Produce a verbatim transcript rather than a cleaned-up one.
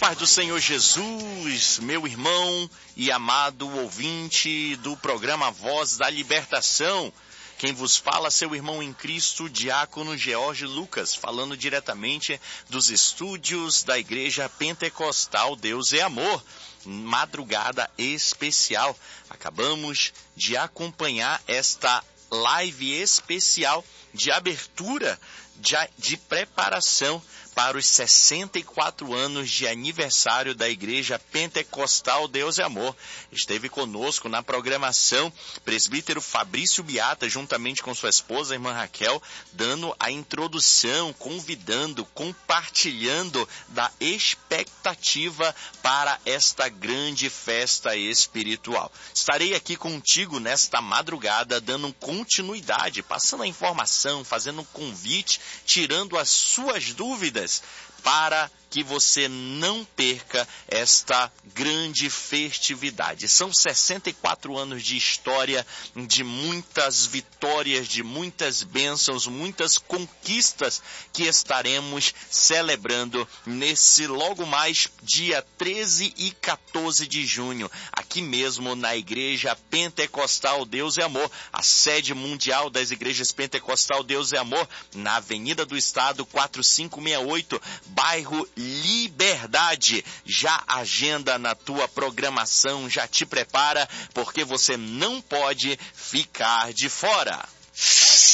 paz do Senhor Jesus, meu irmão e amado ouvinte do programa Voz da Libertação. Quem vos fala, seu irmão em Cristo, diácono George Lucas, falando diretamente dos estúdios da Igreja Pentecostal Deus é Amor. Madrugada especial. Acabamos de acompanhar esta live especial de abertura, de, de preparação para os sessenta e quatro anos de aniversário da Igreja Pentecostal Deus é Amor. Esteve conosco na programação presbítero Fabrício Biata, juntamente com sua esposa, a irmã Raquel, dando a introdução, convidando, compartilhando da expectativa para esta grande festa espiritual. Estarei aqui contigo nesta madrugada, dando continuidade, passando a informação, fazendo um convite, tirando as suas dúvidas, para que você não perca esta grande festividade. São sessenta e quatro anos de história, de muitas vitórias, de muitas bênçãos, muitas conquistas que estaremos celebrando nesse logo mais dia treze e quatorze de junho, aqui mesmo na Igreja Pentecostal Deus é Amor, a sede mundial das igrejas Pentecostal Deus é Amor, na Avenida do Estado quatro cinco seis oito, bairro Liberdade. Já agenda na tua programação, já te prepara, porque você não pode ficar de fora.